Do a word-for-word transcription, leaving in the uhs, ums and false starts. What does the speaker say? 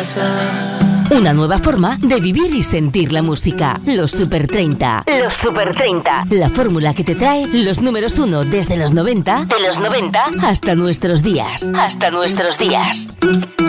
pasa. Una nueva forma de vivir y sentir la música. Los Super treinta. Los Super treinta. La fórmula que te trae los números uno desde los noventa, de los noventa hasta nuestros días. Hasta nuestros días.